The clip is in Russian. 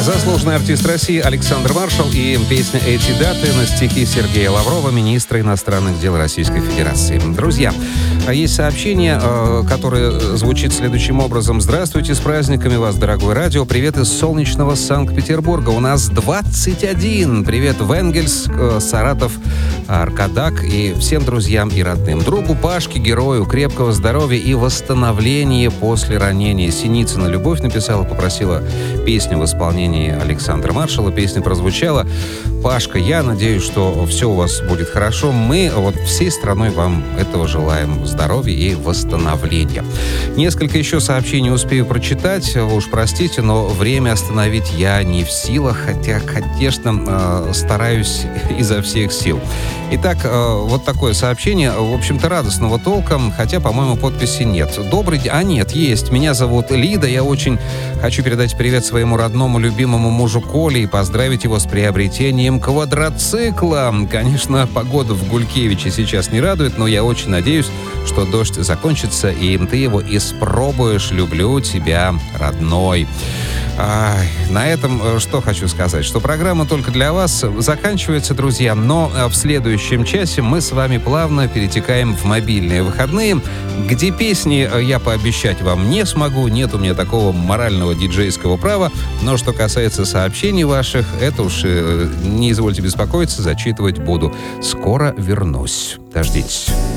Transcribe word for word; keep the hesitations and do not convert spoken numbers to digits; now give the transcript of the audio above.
Заслуженный артист России Александр Маршал и песня «Эти даты» на стихи Сергея Лаврова, министра иностранных дел Российской Федерации. Друзья, есть сообщение, которое звучит следующим образом. Здравствуйте, с праздниками вас, дорогое радио. Привет из солнечного Санкт-Петербурга. У нас двадцать один. Привет в Энгельс, Саратов, Аркадак и всем друзьям и родным. Другу Пашке, герою, крепкого здоровья и восстановления после ранения. Синицына Любовь написала, попросила песню в исполнении Александра Маршала. Песня прозвучала. Пашка, я надеюсь, что все у вас будет хорошо. Мы вот всей страной вам этого желаем. Здоровья и восстановления. Несколько еще сообщений успею прочитать. Вы уж простите, но время остановить я не в силах, хотя, конечно, стараюсь изо всех сил. Итак, вот такое сообщение, в общем-то, радостного толка, хотя, по-моему, подписи нет. Добрый день. А нет, есть. Меня зовут Лида. Я очень хочу передать привет своему родному, любимому мужу Коле и поздравить его с приобретением квадроцикла. Конечно, погода в Гулькевиче сейчас не радует, но я очень надеюсь, что дождь закончится, и ты его испробуешь. Люблю тебя, родной. Ай, на этом что хочу сказать, что программа только для вас заканчивается, друзья, но в следующем часе мы с вами плавно перетекаем в мобильные выходные, где песни я пообещать вам не смогу, нет у меня такого морального диджейского права, но что касается сообщений ваших, это уж не извольте беспокоиться, зачитывать буду. Скоро вернусь. Дождитесь.